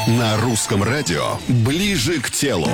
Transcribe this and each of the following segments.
На русском радио «Ближе к телу».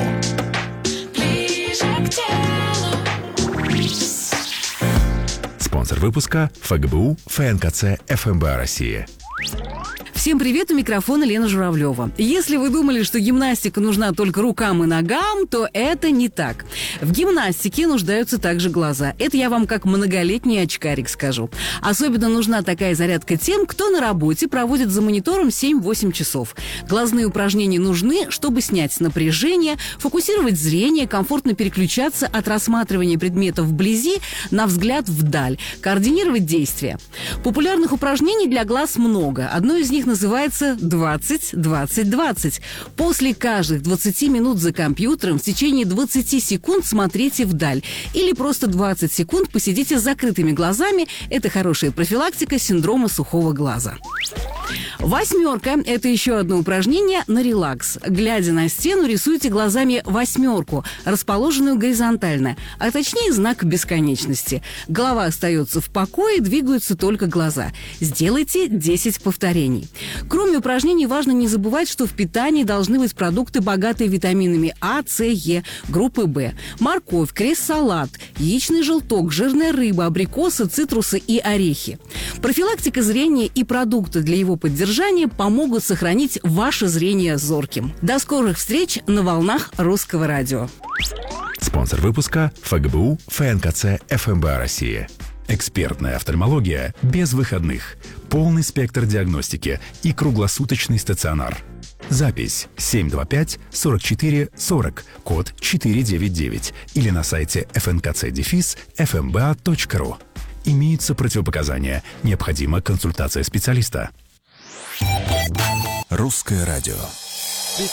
Спонсор выпуска ФГБУ ФНКЦ ФМБА России. Всем привет, у микрофона Лена Журавлева. Если вы думали, что гимнастика нужна только рукам и ногам, то это не так. В гимнастике нуждаются также глаза. Это я вам как многолетний очкарик скажу. Особенно нужна такая зарядка тем, кто на работе проводит за монитором 7-8 часов. Глазные упражнения нужны, чтобы снять напряжение, фокусировать зрение, комфортно переключаться от рассматривания предметов вблизи на взгляд вдаль, координировать действия. Популярных упражнений для глаз много. Одно из них называется 20-20-20. После каждых 20 минут за компьютером в течение 20 секунд смотрите вдаль. Или просто 20 секунд посидите с закрытыми глазами. Это хорошая профилактика синдрома сухого глаза. Восьмерка – это еще одно упражнение на релакс. Глядя на стену, рисуйте глазами восьмерку, расположенную горизонтально, а точнее знак бесконечности. Голова остается в покое, двигаются только глаза. Сделайте 10 повторений. Кроме упражнений, важно не забывать, что в питании должны быть продукты, богатые витаминами А, С, Е, группы В. Морковь, крест-салат, яичный желток, жирная рыба, абрикосы, цитрусы и орехи. Профилактика зрения и продукты для его поддержания помогут сохранить ваше зрение зорким. До скорых встреч на волнах Русского радио. Спонсор выпуска ФГБУ ФНКЦ ФМБА России. Экспертная офтальмология без выходных, полный спектр диагностики и круглосуточный стационар. Запись 725-44-40, код 499 или на сайте fnkc-fmba.ru. Имеются противопоказания. Необходима консультация специалиста. Русское радио.